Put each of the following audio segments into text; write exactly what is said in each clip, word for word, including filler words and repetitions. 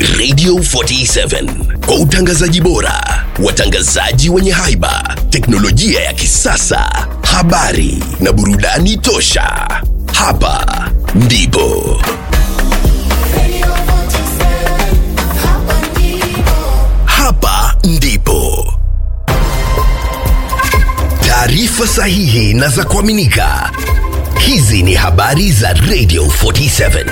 Radio forty-seven, kwa utangazaji bora, watangazaji wenye haiba, teknolojia ya kisasa, habari na burudani tosha. Hapa ndipo Hapa ndipo taarifa sahihi na za kuaminika. Hizi ni habari za Radio forty-seven.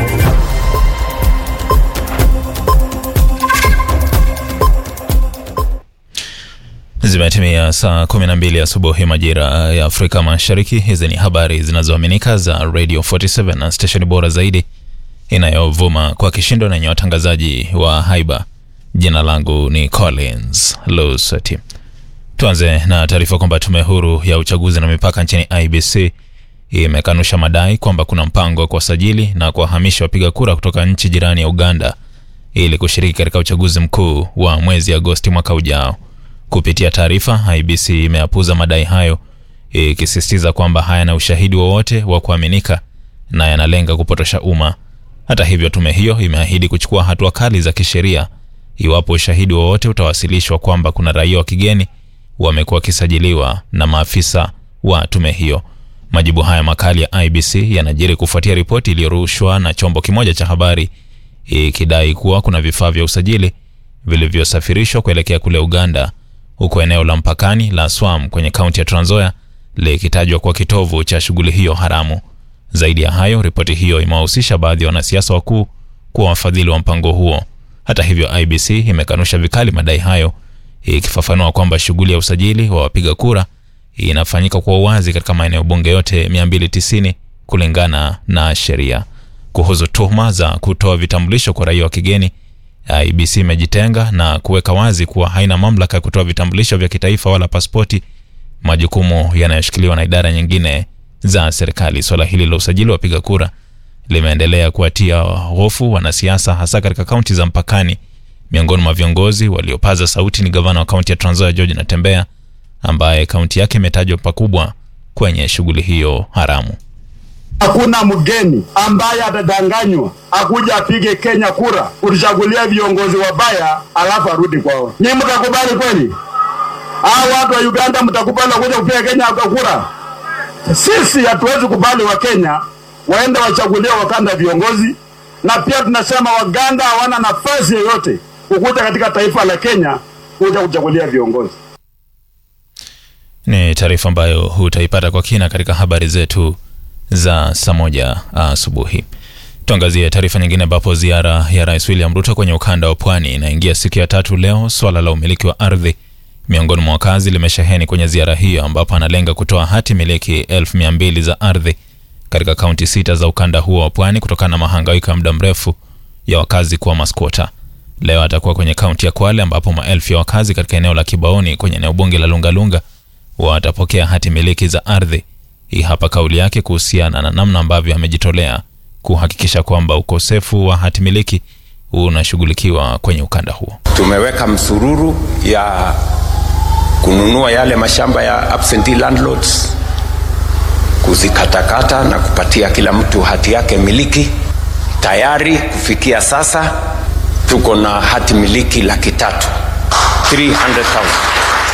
Zimetimia saa kumi na mbili asubuhi majira ya Afrika Mashariki. Hizi ni habari zinazoaminika za Radio forty-seven, na station bora zaidi inayovuma kwa kishindo na yenye watangazaji wa haiba. Jina langu ni Collins Lusati. Tuanze na taarifa kwamba tume huru ya uchaguzi na mipaka nchini I B C imekanusha madai kwamba kuna mpango wa kuwasajili na kuwahamisha wapiga kura kutoka nchi jirani ya Uganda ili kushiriki katika uchaguzi mkuu wa mwezi Agosti mwaka ujao. Kupitia taarifa, I B C imeapuza madai hayo, ikisisitiza kwamba hayana ushahidi wowote wa kuaminika na yanalenga kupotosha umma. Hata hivyo, tume hiyo imeahidi kuchukua hatua kali za kisheria iwapo ushahidi wowote utawasilishwa kwamba kuna raia wa kigeni wamekuwa wakisajiliwa na maafisa wa tume hiyo. Majibu haya makali ya I B C yanajiri kufuatia ripoti iliyorushwa na chombo kimoja cha habari ikidai kuwa kuna vifaa vya usajili vilivyosafirishwa kuelekea kule Uganda, huko eneo la mpakani la Swam kwenye kaunti ya Trans Nzoia likitajwa kwa kitovu cha shughuli hiyo haramu. Zaidi ya hayo, ripoti hiyo imewahusisha baadhi ya wanasiasa wakuu kuwa wafadhili wa mpango huo. Hata hivyo, I B C imekanusha vikali madai hayo, ikifafanua kwamba shughuli ya usajili wa wapiga kura inafanyika kwa uwazi katika maeneo bunge yote mia mbili tisini kulingana na sheria. Kuhusu tuhuma za kutoa vitambulisho kwa raia wa kigeni, I B C imejitenga na kuweka wazi kuwa haina mamlaka ya kutoa vitambulisho vya kitaifa wala pasipoti, majukumu yanayoshikiliwa na idara nyingine za serikali. Swala hili la usajili wa wapiga kura limeendelea kuatia hofu wanasiasa, hasa katika kaunti za mpakani. Miongoni mwa viongozi waliopaza sauti ni gavana wa kaunti ya Trans Nzoia George Natembeya, ambaye kaunti yake imetajwa pakubwa kwenye shughuli hiyo haramu. Hakuna mgeni ambaye atadanganywa akuja apige Kenya kura kuchagulia viongozi wabaya alafu arudi kwao. Nyinyi mtakubali kweli? Hao watu wa Uganda mtakubali kuja kupiga Kenya kura? Sisi hatuwezi kubali wa Kenya waende wachagulia wakanda viongozi, na pia tunasema Waganda hawana nafasi yoyote kukuja katika taifa la Kenya kuja kuchagulia viongozi. Ni taarifa ambayo hutaipata kwa kina katika habari zetu za saa moja asubuhi. Tuangazie taarifa nyingine ambapo ziara ya Rais William Ruto kwenye ukanda wa Pwani inaingia siku ya tatu leo. Swala la umiliki wa ardhi miongoni mwa wakazi limesheheni kwenye ziara hiyo, ambapo analenga kutoa hati miliki elfu mia mbili za ardhi katika kaunti sita za ukanda huo wa Pwani kutokana na mahangaiko ya muda mrefu ya wakazi kuwa maskota. Leo atakuwa kwenye kaunti ya Kwale, ambapo maelfu ya wakazi katika eneo la Kibaoni kwenye eneo bunge la Lungalunga watapokea hati miliki za ardhi. Hii hapa kauli yake kuhusiana na namna ambavyo amejitolea kuhakikisha kwamba ukosefu wa hati miliki unashughulikiwa kwenye ukanda huo. Tumeweka msururu ya kununua yale mashamba ya absentee landlords, kuzikatakata na kupatia kila mtu hati yake miliki. Tayari kufikia sasa tuko na hati miliki laki tatu, three hundred thousand.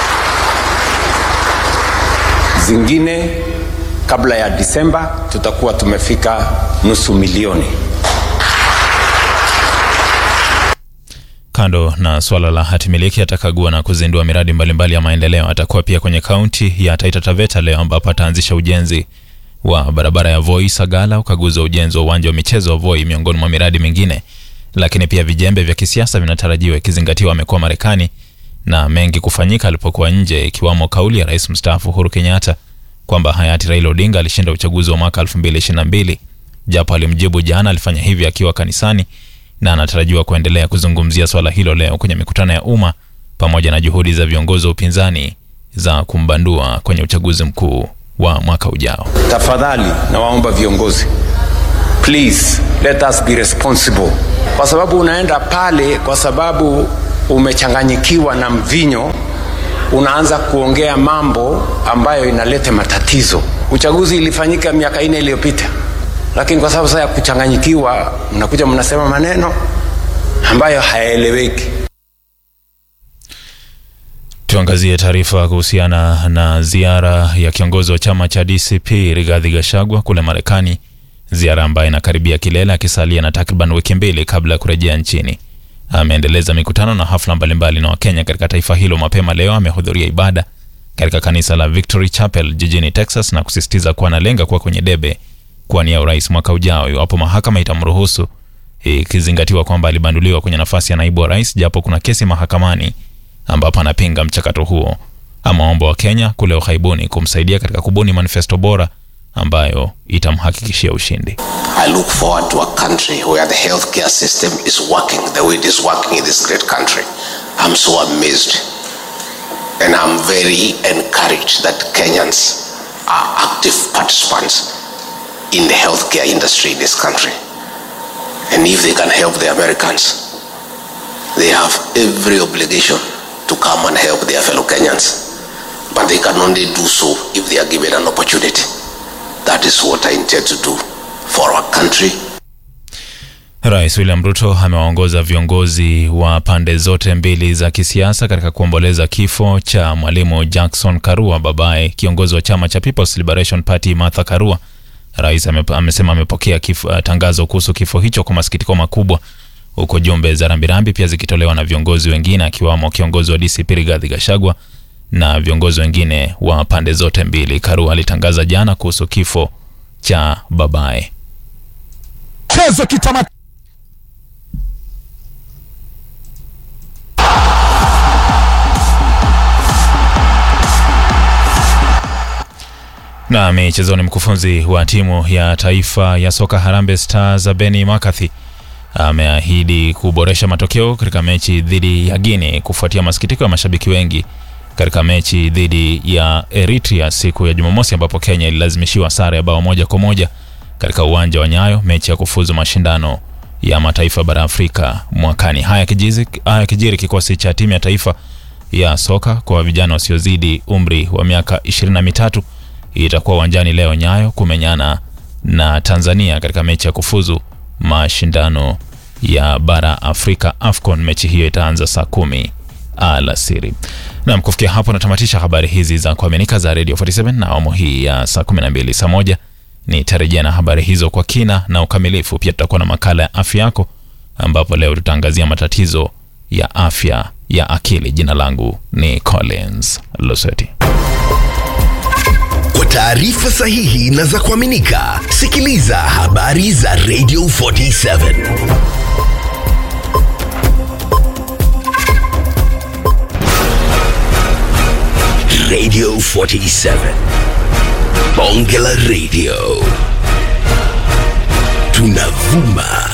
Zingine kabla ya Disemba tutakuwa tumefika nusu milioni. Kando na swala la hati miliki, atakagua na kuzindua miradi mbalimbali ya maendeleo. Atakuwa pia kwenye kaunti ya Taita Taveta leo, ambapo ataanzisha ujenzi wa barabara ya Voi Sagala, ukaguzi wa ujenzi wa uwanja wa michezo wa Voi, miongoni mwa miradi mingine. Lakini pia vijembe vya kisiasa vinatarajiwa, ikizingatiwa amekuwa Marekani na mengi kufanyika alipokuwa nje, ikiwamo kauli ya Rais mstaafu Uhuru Kenyatta kwamba hayati Raila Odinga alishinda uchaguzi wa mwaka elfu mbili ishirini na mbili. Japo alimjibu jana, alifanya hivi akiwa kanisani, na anatarajiwa kuendelea kuzungumzia swala hilo leo kwenye mikutano ya umma pamoja na juhudi za viongozi wa upinzani za kumbandua kwenye uchaguzi mkuu wa mwaka ujao. Tafadhali na waomba viongozi, please let us be responsible. Kwa sababu unaenda pale kwa sababu umechanganyikiwa na mvinyo, unaanza kuongea mambo ambayo inaleta matatizo. Uchaguzi ilifanyika miaka ine iliyopita, lakini kwa sababu sasa ya kuchanganyikiwa mnakuja mnasema maneno ambayo hayaeleweki. Tuangazie taarifa kuhusiana na ziara ya kiongozi wa chama cha D C P Rigathi Gachagua kule Marekani, ziara ambayo inakaribia kilele akisalia na takriban wiki mbili kabla ya kurejea nchini. Ameendeleza mikutano na hafla mbalimbali na Wakenya katika taifa hilo. Mapema leo amehudhuria ibada katika kanisa la Victory Chapel jijini Texas na kusisitiza kuwa analenga kuwa kwenye debe kuwania urais mwaka ujao iwapo mahakama itamruhusu, ikizingatiwa kwamba alibanduliwa kwenye nafasi ya naibu wa rais japo kuna kesi mahakamani ambapo anapinga mchakato huo. Amaomba wa Kenya kule ughaibuni kumsaidia katika kubuni manifesto bora ambayo itamhakikishia ushindi. I look forward to a country where the healthcare system is working the way it is working in this great country. I'm so amazed and I'm very encouraged that Kenyans are active participants in the healthcare industry in this country. And if they can help the Americans, they have every obligation to come and help their fellow Kenyans. But they can only do so if they are given an opportunity. That is what I intend to do for our country. Rais William Ruto amewaongoza viongozi wa pande zote mbili za kisiasa katika kuomboleza kifo cha Mwalimu Jackson Karua, babaye kiongozi wa chama cha People's Liberation Party Martha Karua. Rais amesema amepokea tangazo kuhusu kifo hicho kwa masikitiko makubwa, huko jumbe za rambirambi pia zikitolewa na viongozi wengine akiwamo kiongozi wa D C P Rigathi Gachagua na viongozi wengine wa pande zote mbili. Karua alitangaza jana kuhusu kifo cha babaye. Chezo kitama Na michezoni, mkufunzi wa timu ya taifa ya soka Harambee Stars Benny McCarthy ameahidi kuboresha matokeo katika mechi dhidi ya Guinea kufuatia masikitiko ya mashabiki wengi katika mechi dhidi ya Eritrea siku ya Jumamosi ambapo Kenya ililazimishiwa sare ya bao moja kwa moja katika uwanja wa Nyayo, mechi ya kufuzu mashindano ya mataifa bara Afrika mwakani. Haya kijiri, haya kijiri kikosi cha timu ya taifa ya soka kwa vijana wasiozidi umri wa miaka ishirini na mitatu itakuwa uwanjani leo Nyayo kumenyana na Tanzania katika mechi ya kufuzu mashindano ya bara Afrika AFCON. Mechi hiyo itaanza saa kumi alasiri. Na kufikia hapo natamatisha habari hizi za kuaminika za Radio arobaini na saba na awamu hii ya saa kumi na mbili. Saa moja nitarejea na habari hizo kwa kina na ukamilifu. Pia tutakuwa na makala ya afya yako ambapo leo tutaangazia matatizo ya afya ya akili. Jina langu ni Collins Loseti. Kwa taarifa sahihi na za kuaminika, sikiliza habari za Radio arobaini na saba. Radio arobaini na saba. Bonge la Radio. Tunavuma